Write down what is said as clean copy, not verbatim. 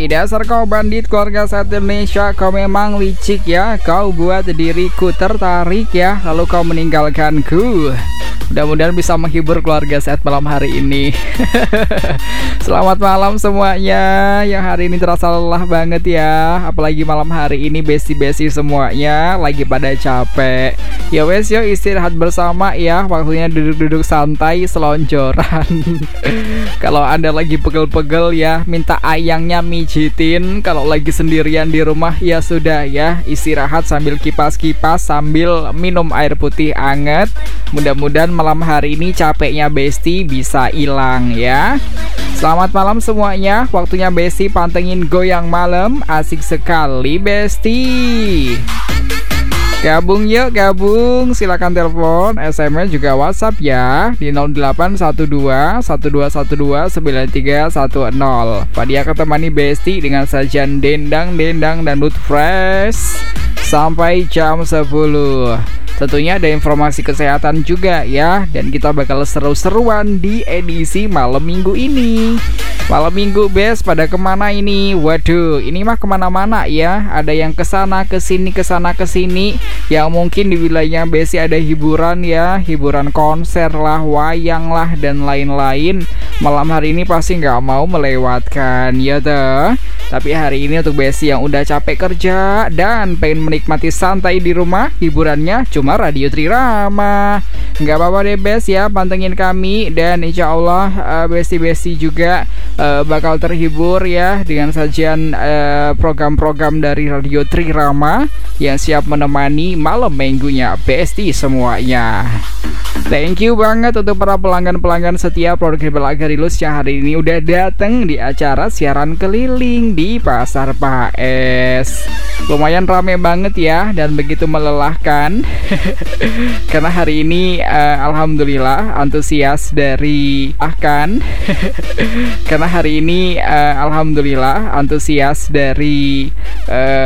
dasar kau bandit keluarga Sehat Indonesia, kau memang licik ya. Kau buat diriku tertarik ya, lalu kau meninggalkanku. Mudah-mudahan bisa menghibur keluarga Sehat malam hari ini. Selamat malam semuanya. Yang hari ini terasa lelah banget ya, apalagi malam hari ini besti-besti semuanya lagi pada capek. Ya wes, yuk istirahat bersama ya. Waktunya duduk-duduk santai selonjoran. Kalau Anda lagi pegel-pegel ya, minta ayangnya mijitin. Kalau lagi sendirian di rumah ya sudah ya, istirahat sambil kipas-kipas, sambil minum air putih anget. Mudah-mudahan malam hari ini capeknya Besti bisa hilang ya. Selamat malam semuanya. Waktunya Besti pantengin goyang malam. Asik sekali Besti. Gabung yuk, gabung. Silakan telepon, SMS juga WhatsApp ya di 0812 1212 9310. Fadia ketemani Besti dengan sajian dendang-dendang dan dangdut fresh sampai jam 10. Tentunya ada informasi kesehatan juga ya. Dan kita bakal seru-seruan di edisi malam minggu ini. Malam minggu best pada kemana ini? Waduh, ini mah kemana-mana ya. Ada yang kesana kesini, kesana kesini. Yang mungkin di wilayahnya Besti ada hiburan ya, hiburan konser lah, wayang lah, dan lain-lain. Malam hari ini pasti nggak mau melewatkan ya toh. Tapi hari ini untuk Besti yang udah capek kerja dan pengen menikmati santai di rumah, hiburannya cuma Radio Trirama. Nggak apa-apa deh Best ya, pantengin kami. Dan insya Allah Besti-Besti juga bakal terhibur ya dengan sajian program-program dari Radio Trirama yang siap menemani malam minggunya Besti semuanya. Thank you banget untuk para pelanggan-pelanggan setia produk Agarilus yang hari ini udah datang di acara siaran keliling di Pasar Paes. Lumayan rame banget ya dan begitu melelahkan. Karena hari ini alhamdulillah antusias dari Karena hari ini alhamdulillah antusias dari